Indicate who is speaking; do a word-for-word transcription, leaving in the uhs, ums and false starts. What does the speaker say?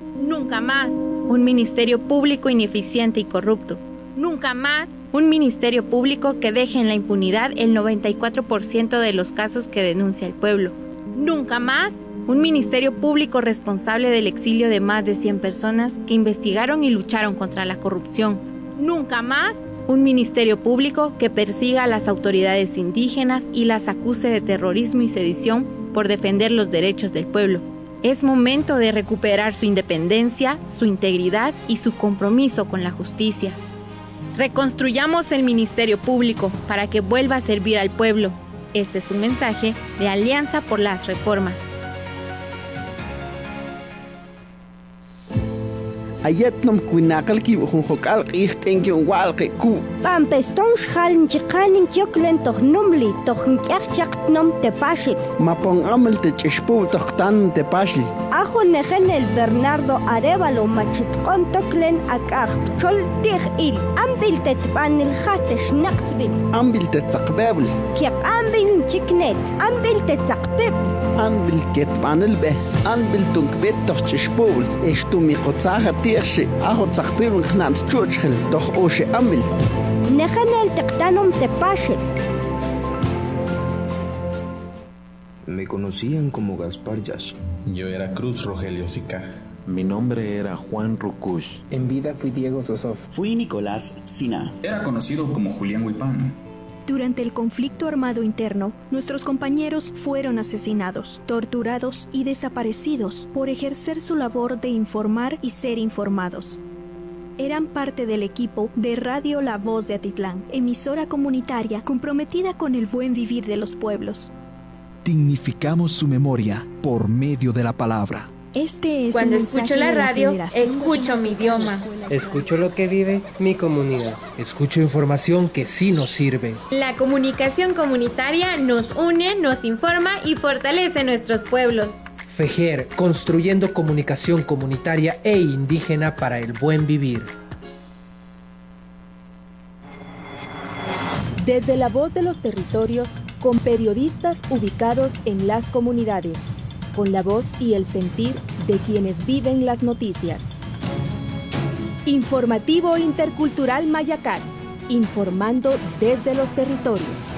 Speaker 1: Nunca más un ministerio público ineficiente y corrupto. Nunca más un ministerio público que deje en la impunidad el noventa y cuatro por ciento de los casos que denuncia el pueblo. Nunca más un ministerio público responsable del exilio de más de cien personas que investigaron y lucharon contra la corrupción. Nunca más un ministerio público que persiga a las autoridades indígenas y las acuse de terrorismo y sedición por defender los derechos del pueblo. Es momento de recuperar su independencia, su integridad y su compromiso con la justicia. Reconstruyamos el ministerio público para que vuelva a servir al pueblo. Este es un mensaje de Alianza por las Reformas.
Speaker 2: Ayatnom kuinaqalki junjokal qihtenki walqi ku
Speaker 3: Pampeston xalin chiqanin yoklen tohnumli tohnkiachaqtnom tepashil
Speaker 2: mapon amal te chishpu tohtan te pashil
Speaker 3: ajo nejen el Bernardo Arevalo machitqon toklen akaj chol tig il ambil tetpanil khatesh naqtsbil
Speaker 2: ambil te tsaqbabl
Speaker 3: kiaq ambil chiknet ambil tetsaqbib
Speaker 2: ambil ketpanil be ambil tunkbet tochishpu estumi qotsaha تيخشي أخو تسخبير من خنان تشوشخل تخ أوشي أمل
Speaker 3: نخنال تقتانم تباشل.
Speaker 4: Me conocían como Gaspar Yash.
Speaker 5: Yo era Cruz Rogelio Sica.
Speaker 6: Mi nombre era Juan Rucush.
Speaker 7: En vida fui Diego Sosof.
Speaker 8: Fui Nicolás Sina.
Speaker 9: Era conocido como Julián Huipán.
Speaker 10: Durante el conflicto armado interno, nuestros compañeros fueron asesinados, torturados y desaparecidos por ejercer su labor de informar y ser informados. Eran parte del equipo de Radio La Voz de Atitlán, emisora comunitaria comprometida con el buen vivir de los pueblos.
Speaker 11: Dignificamos su memoria por medio de la palabra.
Speaker 10: Este es
Speaker 1: Cuando
Speaker 10: un
Speaker 1: escucho la radio,
Speaker 10: la
Speaker 1: escucho mi idioma.
Speaker 7: Escucho lo que vive mi comunidad.
Speaker 12: Escucho información que sí nos sirve.
Speaker 1: La comunicación comunitaria nos une, nos informa y fortalece nuestros pueblos.
Speaker 12: FEJER, construyendo comunicación comunitaria e indígena para el buen vivir.
Speaker 13: Desde la voz de los territorios, con periodistas ubicados en las comunidades, con la voz y el sentir de quienes viven las noticias. Informativo Intercultural Mayacat, informando desde los territorios.